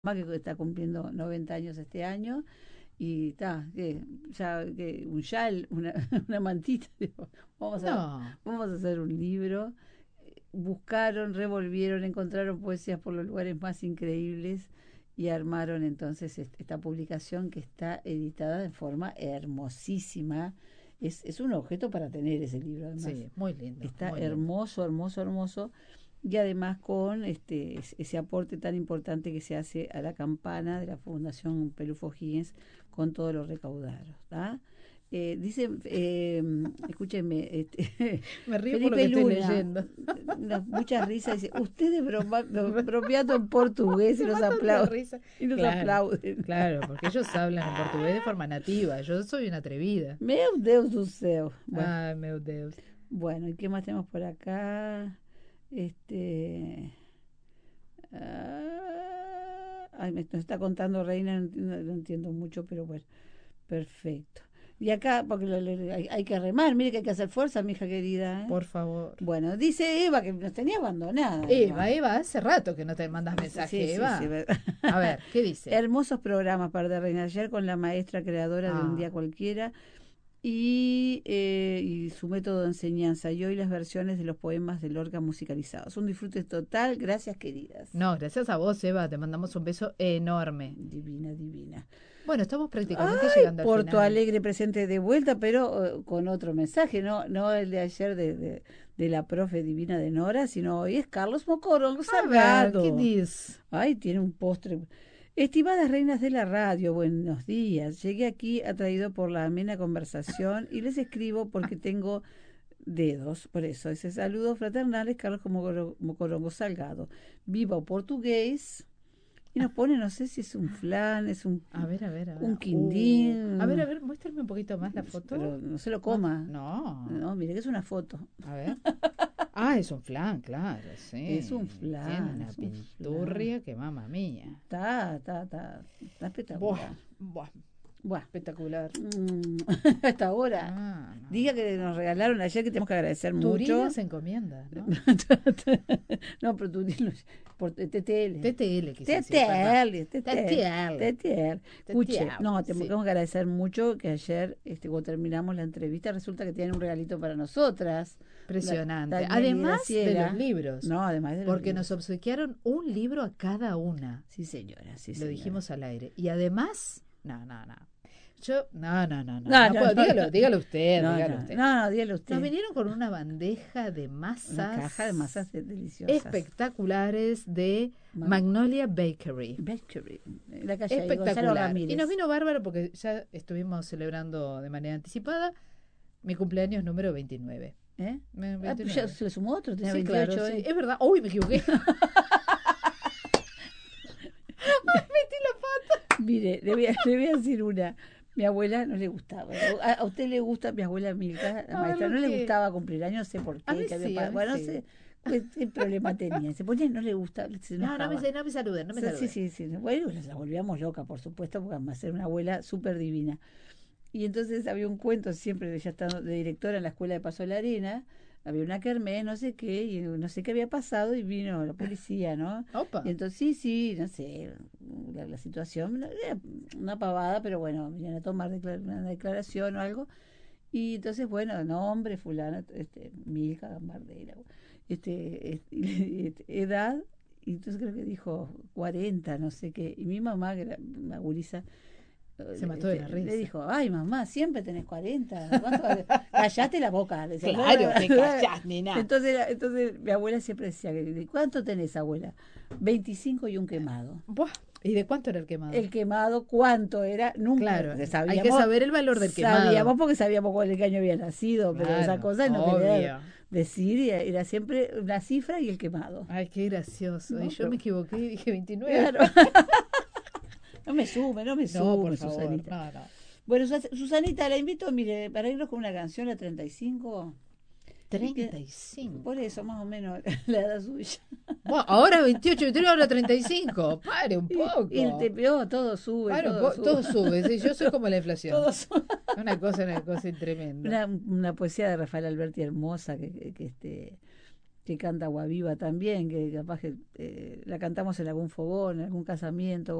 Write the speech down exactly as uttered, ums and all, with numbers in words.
que está cumpliendo noventa años este año, y está, que ya que un yal, una, una mantita, digo, vamos a, No, vamos a hacer un libro. Buscaron, revolvieron, encontraron poesías por los lugares más increíbles y armaron entonces est- esta publicación que está editada de forma hermosísima. Es, es un objeto para tener ese libro, además. sí, muy lindo, Está muy lindo. hermoso, hermoso, hermoso. Y además con este es- ese aporte tan importante que se hace a la campana de la Fundación Pelufo Higgins con todo lo recaudado. ¿Tá? Eh, dice, eh, escúchenme, este, Me río por lo que Felipe estoy Luna, leyendo. unas muchas risas, dice, ustedes broma, bromeando en portugués y Se nos matan de aplauden, risa. y nos Claro, aplauden. claro, porque ellos hablan en portugués de forma nativa. Yo soy una atrevida. Meu Deus do céu. Bueno, Ay, meu Deus. bueno, ¿y qué más tenemos por acá? Este. Ah, ay, me, nos está contando Reina, no, entiendo no entiendo mucho, pero bueno, perfecto. Y acá, porque lo- lo- hay, hay que remar, mire que hay que hacer fuerza, mi hija querida. ¿Eh? Por favor. Bueno, dice Eva que nos tenía abandonada, Eva, Eva. Eva, hace rato que no te mandas Sí, sí, mensaje, sí, sí, Eva. verdad. A ver, ¿qué dice? Hermosos programas para de Reina ayer con la maestra creadora de Un Ah, Día Cualquiera y, eh, y su método de enseñanza y hoy las versiones de los poemas de Lorca musicalizados. Un disfrute total, gracias queridas. no, gracias a vos, Eva, te mandamos un beso enorme. Divina, divina. Bueno, estamos prácticamente Ay, llegando al Porto final. Alegre presente de vuelta, pero uh, con otro mensaje, no no el de ayer de, de, de la profe divina de Nora, sino hoy es Carlos Mocorongo A ver, ¿qué Salgado. dices? Ay, tiene un postre. Estimadas reinas de la radio, buenos días. Llegué aquí atraído por la amena conversación y les escribo porque tengo dedos. Por eso, ese saludo fraternales, Carlos Mocoro- Mocorongo Salgado. Viva o portugués. Y nos pone, no sé si es un flan, es un, A ver, a ver, a ver. un Uh, a ver, quindín, a ver, muéstrame un poquito más la foto. pero no se lo Más- coma. No. No, mire que es una foto. A ver. Ah, es un flan, claro, sí. Es un flan, Tiene una es un pinturria que mamma mía. Está, está, está, está Buah, espectacular. buah, Bueno, espectacular. mm, hasta ahora. Ah, no. Diga que nos regalaron ayer, que tenemos que agradecer mucho. Turinas encomiendas, ¿no? No, pero tú dinos por T T L. T T L, quise decir, T T perdón. L, T T L. T T L. T T L. Escuche, T T L, no, tenemos sí. que agradecer mucho que ayer, este, cuando terminamos la entrevista, resulta que tienen un regalito para nosotras. Impresionante. Daniel y Además de Graciela. los libros. No, además de los Porque libros. nos obsequiaron un libro a cada una. Sí, señora, sí, Lo señora. dijimos al aire. Y además, no, no, no. Yo, no, no, no, no. No, no no, puedo. no, dígalo, no. dígalo usted, No, dígalo no, usted. no, no, dígalo usted. Nos vinieron con una bandeja de masas. Una caja de masas de- deliciosas. espectaculares de Man- Magnolia Bakery. Bakery, en la calle ahí, Gonzalo Espectacular. Ramírez. Y nos vino bárbaro porque ya estuvimos celebrando de manera anticipada mi cumpleaños número veintinueve. ¿Eh? Me- Ah, pues veintinueve. ya se le sumó otro, tenía Sí, veintiocho claro, hoy. sí. Es verdad. Uy, me equivoqué. Metí la pata. Mire, le voy, a, le voy a decir una. Mi abuela no le gustaba. A, a usted le gusta mi abuela Milka, la A ver, maestra, no ¿lo le qué? gustaba cumplir años, no sé por A qué. mí que había sí, pa- a mí bueno, no sí. sé qué, qué problema tenía. Se ponía, no le gustaba, se No, no me, enojaba. no me saluden, no me Sí, saluden. sí, sí, sí. Bueno, la volvíamos loca, por supuesto, porque además era una abuela súper divina. Y entonces había un cuento, siempre ella estaba de directora en la escuela de Paso de la Arena, había una kermés, no sé qué, y no sé qué había pasado, y vino la policía, ¿no? Opa. Y entonces, sí, sí, no sé, la, la situación, era una pavada, pero bueno, venían a tomar declar- una declaración o algo. Y entonces, bueno, nombre, fulano, este, Milka Gambardella, este, este, este, edad, y entonces creo que dijo cuarenta, no sé qué, y mi mamá, que era una gurisa, Se mató de este, la risa. le dijo, ay mamá, siempre tenés cuarenta, ¿cuánto vale? Callate la boca. Le decía, Claro, te callás, nena. entonces, entonces mi abuela siempre decía, ¿cuánto tenés, abuela? veinticinco y un quemado. Buah. ¿Y de cuánto era el quemado? El quemado, ¿cuánto era? Nunca Claro, sabíamos. hay que saber el valor del quemado. Sabíamos porque sabíamos cuál qué año había nacido, pero Claro, esa cosa no obvio. quería decir, y era siempre una cifra y el quemado. Ay, qué gracioso. No, y yo pero- me equivoqué y dije veintinueve. Claro. No me sume, no me No, sume, por favor. Susanita. No, no. Bueno, Sus- Susanita, la invito, mire, para irnos con una canción a treinta y cinco. treinta y cinco. Por eso, más o menos, la edad suya. Bueno, ahora veintiocho, veintinueve, ahora treinta y cinco. Pare un poco. Y el T P O, todo sube, Pare un todo, po- sube. todo sube. Sí, yo soy como la inflación. Todo sube. Una cosa, una cosa tremenda. Una, una poesía de Rafael Alberti hermosa que, que, que, este que canta Guaviva también, que capaz que eh, la cantamos en algún fogón, en algún casamiento.